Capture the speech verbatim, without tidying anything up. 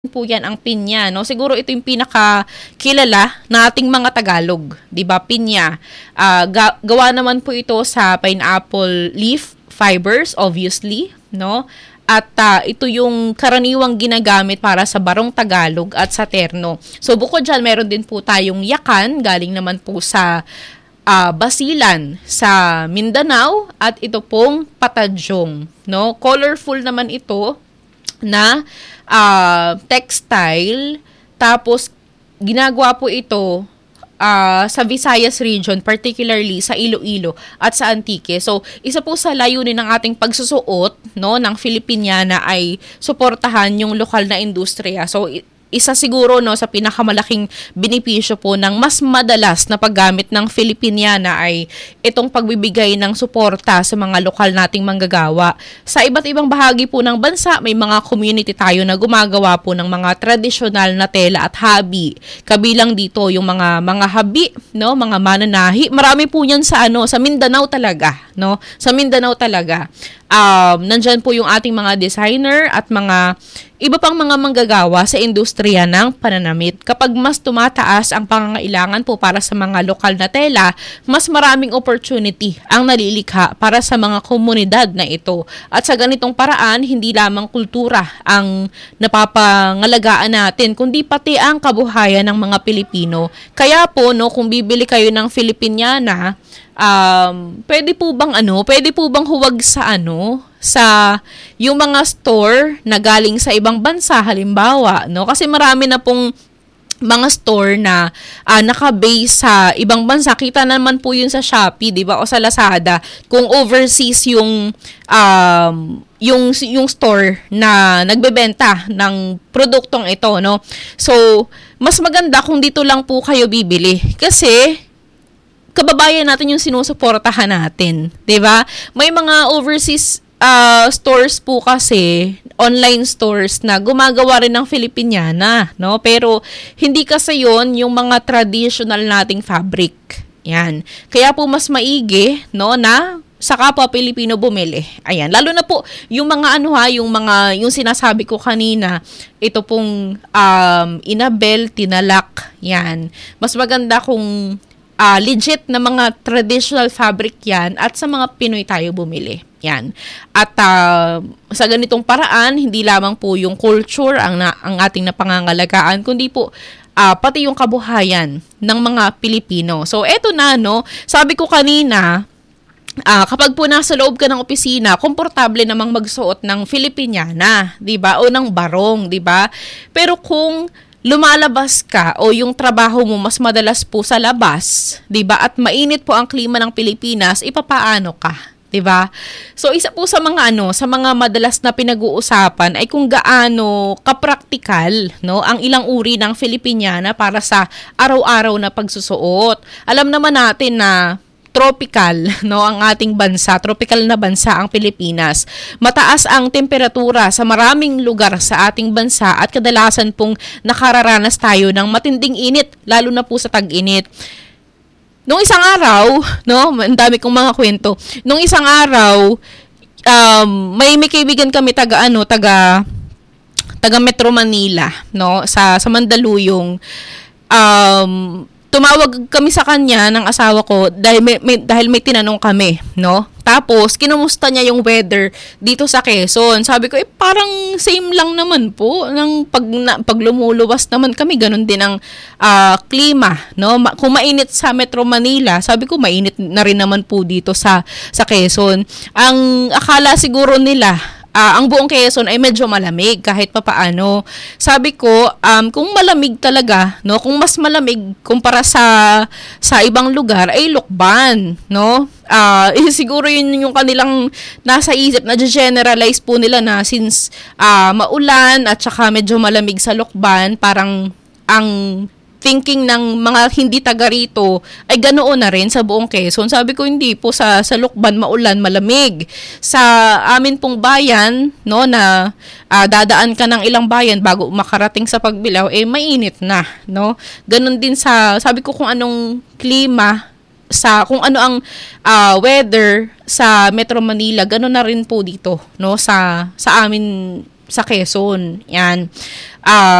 po yan ang pinya, no? Siguro ito yung pinaka kilala nating mga Tagalog, 'di ba? Pinya. Ah, ga- gawa naman po ito sa pineapple leaf fibers, obviously, no? At ah, ito yung karaniwang ginagamit para sa barong Tagalog at sa terno. So bukod diyan, meron din po tayong yakan, galing naman po sa ah, Basilan sa Mindanao, at ito pong patadyong, no? Colorful naman ito na uh, textile, tapos ginagawa po ito uh, sa Visayas region, particularly sa Iloilo at sa Antique. So, isa po sa layunin ng ating pagsusuot, no, ng Filipiniana ay suportahan yung lokal na industriya. So, isa siguro, no, sa pinakamalaking benepisyo po ng mas madalas na paggamit ng Filipiniana ay itong pagbibigay ng suporta sa mga lokal nating manggagawa. Sa iba't ibang bahagi po ng bansa, may mga community tayo na gumagawa po ng mga tradisyonal na tela at habi. Kabilang dito yung mga mga habi, no, mga mananahi. Marami po yan sa ano, sa Mindanao talaga, no? Sa Mindanao talaga. Um, nandyan po yung ating mga designer at mga iba pang mga manggagawa sa industriya ng pananamit. Kapag mas tumataas ang pangangailangan po para sa mga lokal na tela, mas maraming opportunity ang nalilikha para sa mga komunidad na ito. At sa ganitong paraan, hindi lamang kultura ang napapangalagaan natin, kundi pati ang kabuhayan ng mga Pilipino. Kaya po, no, kung bibili kayo ng Filipiniana, Um, pwede po bang ano, pwede po bang huwag sa ano, sa yung mga store na galing sa ibang bansa, halimbawa, no? Kasi marami na pong mga store na uh, naka-base sa ibang bansa. Kita naman po yun sa Shopee, 'di ba? O sa Lazada, kung overseas yung um yung yung store na nagbebenta ng produktong ito, no? So, mas maganda kung dito lang po kayo bibili. Kasi kababayan natin yung sinusuportahan natin, 'di ba? May mga overseas uh, stores po kasi, online stores na gumagawa rin ng Filipiniana, no? Pero hindi kasi 'yon yung mga traditional nating fabric. Yan. Kaya po mas maigi, no, na sa kapwa Pilipino bumili. Ayan, lalo na po yung mga ano ha, yung mga yung sinasabi ko kanina, ito pong um inabel, tinalak, yan. Mas maganda kung Uh, legit na mga traditional fabric yan, at sa mga Pinoy tayo bumili. Yan. At uh, sa ganitong paraan, hindi lamang po yung culture ang, na, ang ating napangangalagaan, kundi po uh, pati yung kabuhayan ng mga Pilipino. So, eto na, no? Sabi ko kanina, uh, kapag po nasa loob ka ng opisina, komportable namang magsuot ng Filipiniana, di ba? O ng barong, di ba? Pero kung lumalabas ka o yung trabaho mo mas madalas po sa labas, 'di ba? At mainit po ang klima ng Pilipinas, ipapaano ka, 'di ba? So isa po sa mga ano, sa mga madalas na pinag-uusapan ay kung gaano kapraktikal, no, ang ilang uri ng Filipiniana para sa araw-araw na pagsusuot. Alam naman natin na tropical, no, ang ating bansa, tropical na bansa ang Pilipinas. Mataas ang temperatura sa maraming lugar sa ating bansa at kadalasan pong nakararanas tayo ng matinding init, lalo na po sa tag-init. Nung isang araw, no, ang dami kong mga kwento. Nung isang araw, um, may may kaibigan kami taga ano, taga taga Metro Manila, no, sa sa Mandaluyong. Um, Tumawag kami sa kanya ng asawa ko dahil may, may, dahil may tinanong kami, no? Tapos, kinumusta niya yung weather dito sa Quezon. Sabi ko, eh, parang same lang naman po. Nang pag, na, pag lumuluwas naman kami, ganun din ang uh, klima, no? Ma- kung mainit sa Metro Manila, sabi ko, mainit na rin naman po dito sa, sa Quezon. Ang akala siguro nila, Uh, ang buong Quezon ay medyo malamig kahit papaano. Sabi ko, um, kung malamig talaga, no, kung mas malamig kumpara sa sa ibang lugar ay Lukban, no? Uh, eh, siguro yun yung kanilang nasa isip, na generalize po nila na since uh, maulan at saka medyo malamig sa Lukban, parang ang thinking ng mga hindi taga rito ay ganoon na rin sa buong Quezon. Sabi ko, hindi po, sa sa Lukban maulan, malamig. Sa amin pong bayan, no, na uh, dadaan ka ng ilang bayan bago makarating sa Pagbilao, eh mainit na, no? Ganon din sa, sabi ko, kung anong klima sa kung ano ang uh, weather sa Metro Manila, ganoon na rin po dito, no, sa sa amin sa Quezon. Yan. Ah,